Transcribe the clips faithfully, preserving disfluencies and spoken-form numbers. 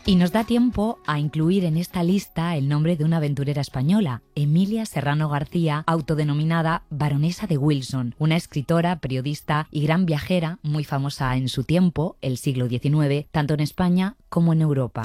Y nos da tiempo a incluir en esta lista el nombre de una aventurera española, Emilia Serrano García, autodenominada Baronesa de Wilson, una escritora, periodista y gran viajera muy famosa en su tiempo, el siglo diecinueve, tanto en España como en Europa.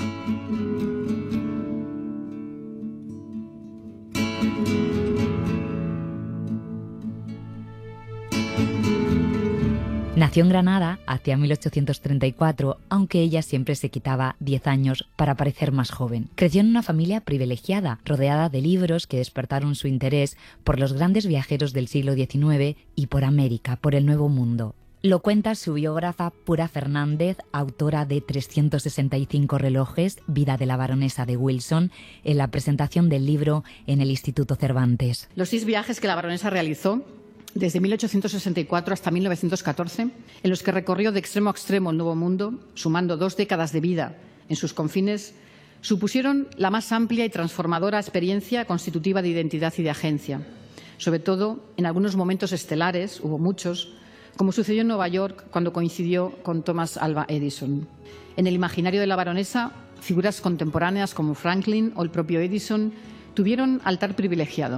Nació en Granada hacia mil ochocientos treinta y cuatro, aunque ella siempre se quitaba diez años para parecer más joven. Creció en una familia privilegiada, rodeada de libros que despertaron su interés por los grandes viajeros del siglo diecinueve y por América, por el Nuevo Mundo. Lo cuenta su biógrafa Pura Fernández, autora de trescientos sesenta y cinco relojes, Vida de la baronesa de Wilson, en la presentación del libro en el Instituto Cervantes. Los seis viajes que la baronesa realizó desde mil ochocientos sesenta y cuatro hasta mil novecientos catorce, en los que recorrió de extremo a extremo el Nuevo Mundo, sumando dos décadas de vida en sus confines, supusieron la más amplia y transformadora experiencia constitutiva de identidad y de agencia. Sobre todo, en algunos momentos estelares, hubo muchos, como sucedió en Nueva York cuando coincidió con Thomas Alva Edison. En el imaginario de la baronesa, figuras contemporáneas como Franklin o el propio Edison tuvieron altar privilegiado.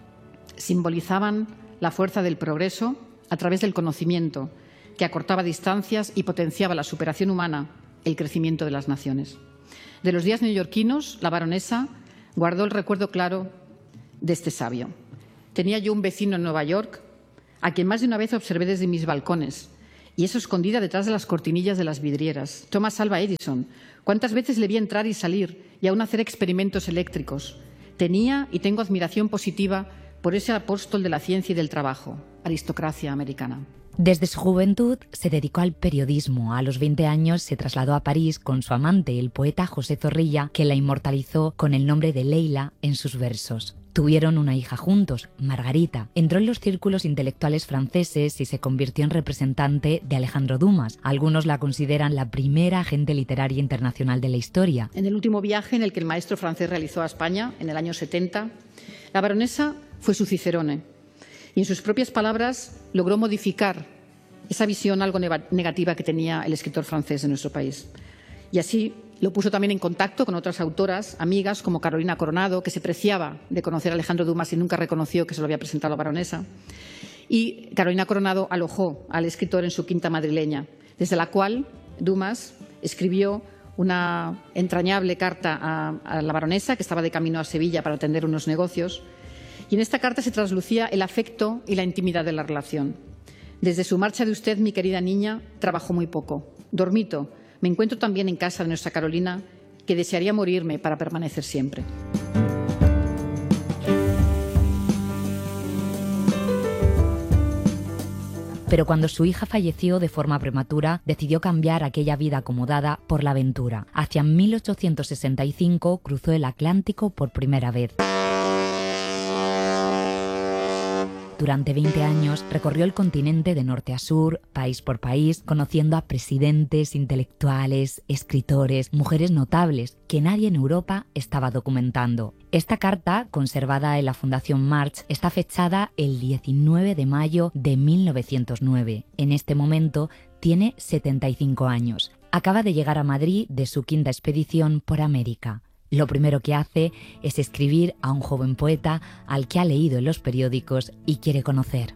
Simbolizaban la fuerza del progreso a través del conocimiento, que acortaba distancias y potenciaba la superación humana, el crecimiento de las naciones. De los días neoyorquinos, la baronesa guardó el recuerdo claro de este sabio. Tenía yo un vecino en Nueva York a quien más de una vez observé desde mis balcones, y eso escondida detrás de las cortinillas de las vidrieras. Thomas Alva Edison. ¿Cuántas veces le vi entrar y salir y aún hacer experimentos eléctricos? Tenía y tengo admiración positiva por ese apóstol de la ciencia y del trabajo, aristocracia americana. Desde su juventud se dedicó al periodismo. A los veinte años se trasladó a París con su amante, el poeta José Zorrilla, que la inmortalizó con el nombre de Leila en sus versos. Tuvieron una hija juntos, Margarita. Entró en los círculos intelectuales franceses y se convirtió en representante de Alejandro Dumas. Algunos la consideran la primera agente literaria internacional de la historia. En el último viaje en el que el maestro francés realizó a España, en el año setenta, la baronesa fue su cicerone y en sus propias palabras logró modificar esa visión algo negativa que tenía el escritor francés de nuestro país. Y así lo puso también en contacto con otras autoras, amigas, como Carolina Coronado, que se preciaba de conocer a Alejandro Dumas y nunca reconoció que se lo había presentado a la baronesa. Y Carolina Coronado alojó al escritor en su quinta madrileña, desde la cual Dumas escribió una entrañable carta a, a la baronesa, que estaba de camino a Sevilla para atender unos negocios. Y en esta carta se traslucía el afecto y la intimidad de la relación. Desde su marcha de usted, mi querida niña, trabajó muy poco. Dormito. Me encuentro también en casa de nuestra Carolina, que desearía morirme para permanecer siempre. Pero cuando su hija falleció de forma prematura, decidió cambiar aquella vida acomodada por la aventura. Hacia mil ochocientos sesenta y cinco cruzó el Atlántico por primera vez. Durante veinte años recorrió el continente de norte a sur, país por país, conociendo a presidentes, intelectuales, escritores, mujeres notables que nadie en Europa estaba documentando. Esta carta, conservada en la Fundación March, está fechada el diecinueve de mayo de mil novecientos nueve. En este momento tiene setenta y cinco años. Acaba de llegar a Madrid de su quinta expedición por América. Lo primero que hace es escribir a un joven poeta al que ha leído en los periódicos y quiere conocer.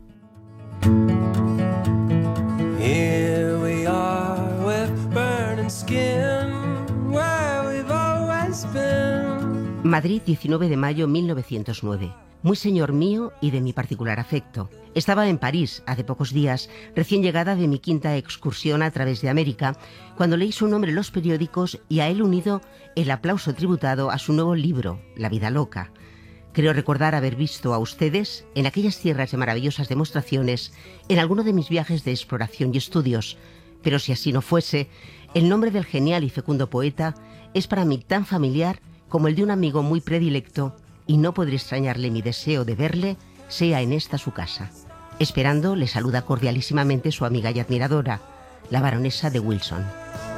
Here we are with burning skin, where we've always been. Madrid, diecinueve de mayo de mil novecientos nueve. Muy señor mío y de mi particular afecto. Estaba en París hace pocos días, recién llegada de mi quinta excursión a través de América, cuando leí su nombre en los periódicos y a él unido el aplauso tributado a su nuevo libro, La vida loca. Creo recordar haber visto a ustedes en aquellas tierras de maravillosas demostraciones en alguno de mis viajes de exploración y estudios, pero si así no fuese, el nombre del genial y fecundo poeta es para mí tan familiar como el de un amigo muy predilecto, y no podré extrañarle mi deseo de verle, sea en esta su casa. Esperando, le saluda cordialísimamente su amiga y admiradora, la baronesa de Wilson.